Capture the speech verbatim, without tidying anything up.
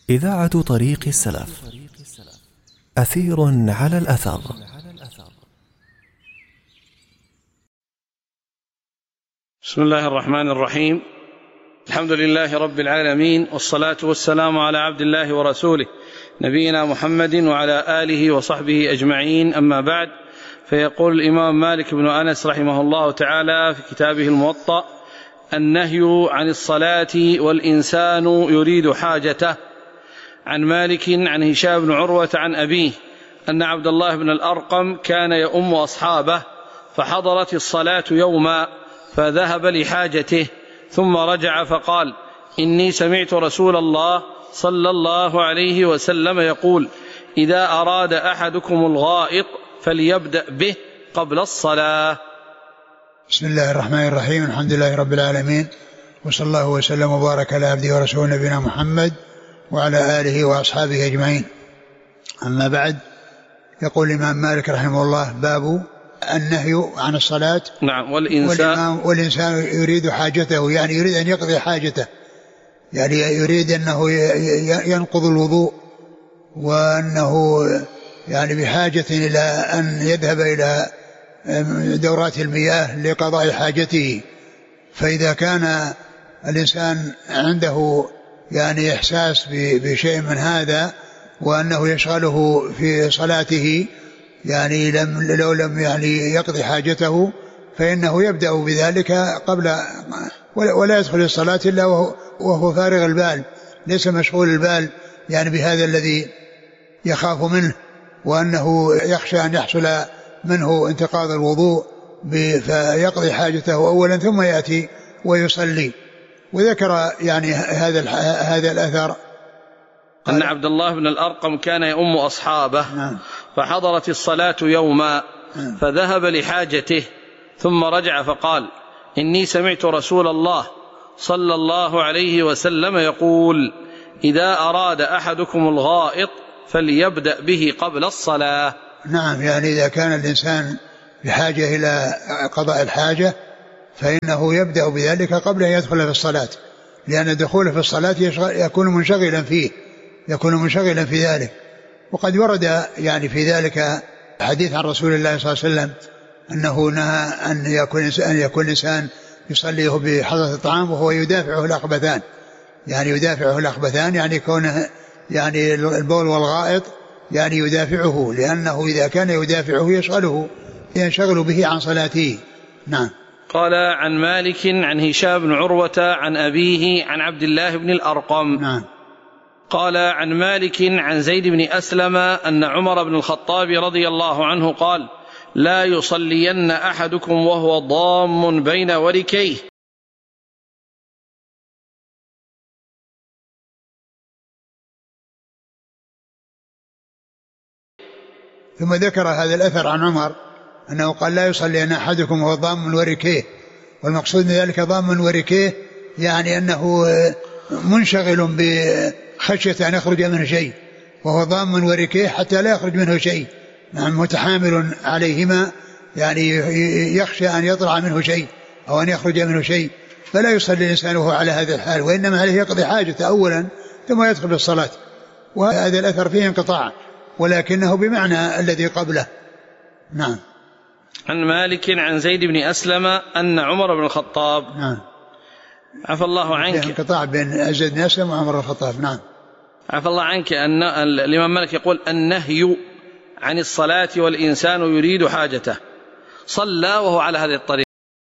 إذاعة طريق السلف. أثير على الأثر. بسم الله الرحمن الرحيم. الحمد لله رب العالمين، والصلاة والسلام على عبد الله ورسوله نبينا محمد وعلى آله وصحبه أجمعين، أما بعد. فيقول الإمام مالك بن أنس رحمه الله تعالى في كتابه الموطأ: النهي عن الصلاة والإنسان يريد حاجته. عن مالك عن هشام بن عروة عن أبيه أن عبد الله بن الأرقم كان يؤم أصحابه، فحضرت الصلاة يوما فذهب لحاجته ثم رجع فقال: إني سمعت رسول الله صلى الله عليه وسلم يقول: إذا أراد أحدكم الغائط فليبدأ به قبل الصلاة. بسم الله الرحمن الرحيم. الحمد لله رب العالمين، وصلى الله وسلم وبارك على عبده ورسوله نبينا محمد وعلى آله وأصحابه أجمعين، أما بعد. يقول الإمام مالك رحمه الله: باب النهي عن الصلاة. نعم. والإنسان, والإنسان يريد حاجته، يعني يريد أن يقضي حاجته، يعني يريد أنه ينقض الوضوء، وأنه يعني بحاجة إلى أن يذهب إلى دورات المياه لقضاء حاجته. فإذا كان الإنسان عنده يعني إحساس بشيء من هذا، وأنه يشغله في صلاته، يعني لم لو لم يعني يقضي حاجته، فإنه يبدأ بذلك قبل، ولا يدخل الصلاة إلا وهو فارغ البال، ليس مشغول البال يعني بهذا الذي يخاف منه، وأنه يخشى أن يحصل منه انتقاض الوضوء، فيقضي حاجته أولا ثم يأتي ويصلي. وذكر يعني هذا هذا الأثر أن عبد الله بن الأرقم كان يؤم أصحابه. نعم. فحضرت الصلاة يوما فذهب لحاجته ثم رجع فقال: إني سمعت رسول الله صلى الله عليه وسلم يقول: إذا أراد أحدكم الغائط فليبدأ به قبل الصلاة. نعم، يعني إذا كان الإنسان بحاجة إلى قضاء الحاجة فإنه يبدأ بذلك قبل أن يدخل في الصلاة، لأن دخوله في الصلاة يكون منشغلا فيه، يكون منشغلا في ذلك. وقد ورد يعني في ذلك حديث عن رسول الله صلى الله عليه وسلم أنه نهى أن يكون أن يكون الإنسان يصليه بحضرة الطعام وهو يدافعه الأخبثان، يعني يدافعه الأخبثان يعني كونه يعني البول والغائط يعني يدافعه، لأنه إذا كان يدافعه يشغله ينشغل به عن صلاته. نعم. قال: عن مالك عن هشام بن عروة عن أبيه عن عبد الله بن الأرقم. نعم. قال: عن مالك عن زيد بن أسلم أن عمر بن الخطاب رضي الله عنه قال: لا يصلين أحدكم وهو ضام بين وركيه. ثم ذكر هذا الأثر عن عمر أنه قال: لا يصلين أحدكم وهو ضام وركيه. والمقصود من ذلك ضام وركيه يعني أنه منشغل بخشية أن يخرج منه شيء، وهو ضام وركيه حتى لا يخرج منه شيء، نعم، متحامل عليهما، يعني يخشى أن يطلع منه شيء أو أن يخرج منه شيء، فلا يصلي الإنسان وهو على هذا الحال، وإنما عليه يقضي حاجته أولا ثم يدخل بالصلاة. وهذا الأثر فيه انقطاع، ولكنه بمعنى الذي قبله. نعم. عن مالك عن زيد بن أسلم أن عمر بن الخطاب. نعم. عفى الله عنك. انقطاع بين زيد بن أسلم وعمر بن الخطاب. نعم. عفى الله عنك. أن الإمام مالك يقول: النهي عن الصلاة والإنسان يريد حاجته. صلى وهو على هذه الطريقة.